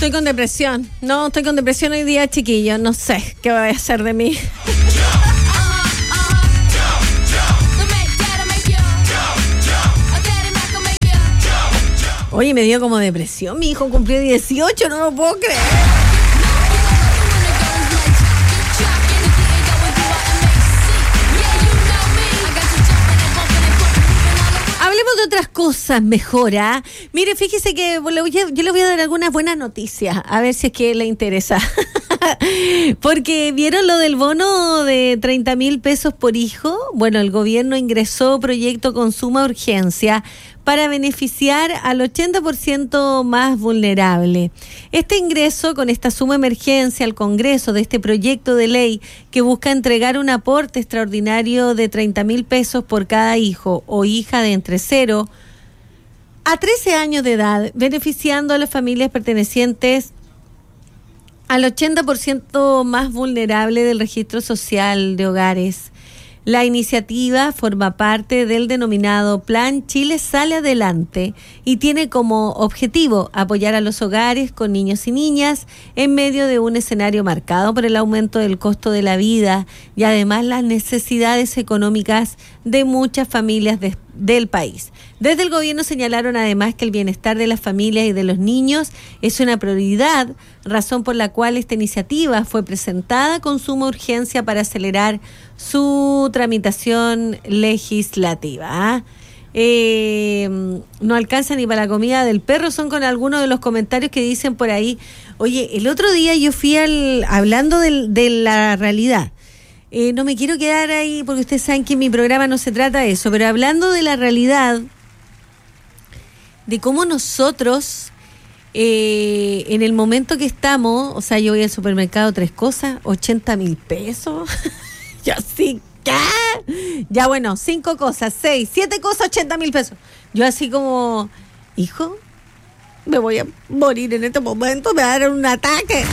estoy con depresión. No, estoy con depresión hoy día, chiquillos. No sé qué va a hacer de mí. Oye, me dio como depresión. Mi hijo cumplió 18, no lo puedo creer. Hablemos de otras cosas mejor, ¿ah? Mire, fíjese que yo le voy a dar algunas buenas noticias, a ver si es que le interesa. Porque vieron lo del bono de 30.000 pesos por hijo. Bueno, el gobierno ingresó proyecto con suma urgencia para beneficiar al 80% más vulnerable. Este ingreso con esta suma emergencia al Congreso de este proyecto de ley que busca entregar un aporte extraordinario de 30.000 pesos por cada hijo o hija de entre 0 a 13 años de edad, beneficiando a las familias pertenecientes al 80% más vulnerable del registro social de hogares. La iniciativa forma parte del denominado Plan Chile Sale Adelante y tiene como objetivo apoyar a los hogares con niños y niñas en medio de un escenario marcado por el aumento del costo de la vida y además las necesidades económicas de muchas familias del país. Desde el gobierno señalaron además que el bienestar de las familias y de los niños es una prioridad, razón por la cual esta iniciativa fue presentada con suma urgencia para acelerar su tramitación legislativa. No alcanza ni para la comida del perro, son con algunos de los comentarios que dicen por ahí. Oye, el otro día yo fui hablando de la realidad. No me quiero quedar ahí porque ustedes saben que en mi programa no se trata de eso, pero hablando de la realidad, de cómo nosotros, en el momento que estamos, o sea, yo voy al supermercado, 3 cosas, 80.000 pesos. Yo así, ¿qué? Ya bueno, 5 cosas, 6, 7 cosas, 80.000 pesos. Yo así como, hijo, me voy a morir en este momento, me va a dar un ataque.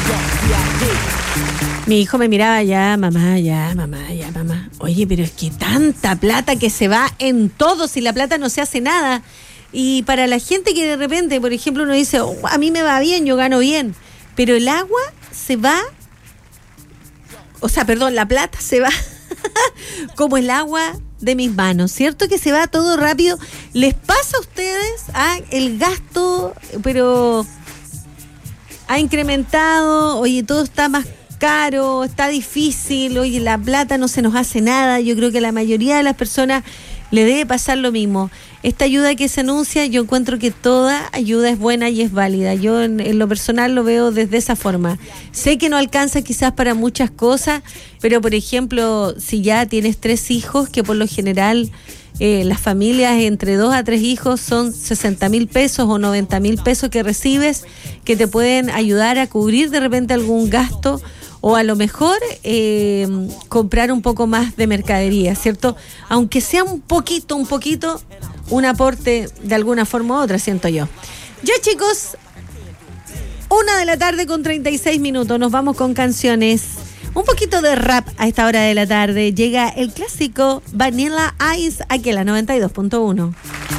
Mi hijo me miraba, ya mamá. Oye, pero es que tanta plata que se va en todo, si la plata no se hace nada. Y para la gente que de repente, por ejemplo, uno dice, a mí me va bien, yo gano bien, pero el agua se va, la plata se va como el agua de mis manos, ¿cierto? Que se va todo rápido. ¿Les pasa a ustedes el gasto, pero ha incrementado? Oye, todo está más caro, está difícil, oye, la plata no se nos hace nada. Yo creo que a la mayoría de las personas le debe pasar lo mismo. Esta ayuda que se anuncia, yo encuentro que toda ayuda es buena y es válida. Yo en lo personal lo veo desde esa forma. Sé que no alcanza quizás para muchas cosas, pero por ejemplo, si ya tienes 3 hijos, que por lo general las familias entre 2 a 3 hijos son 60.000 pesos o 90.000 pesos que recibes, que te pueden ayudar a cubrir de repente algún gasto, o a lo mejor comprar un poco más de mercadería, ¿cierto? Aunque sea un poquito, un aporte de alguna forma u otra, siento yo. Ya, chicos, 1:36 p.m, nos vamos con canciones. Un poquito de rap a esta hora de la tarde. Llega el clásico Vanilla Ice aquí en la 92.1.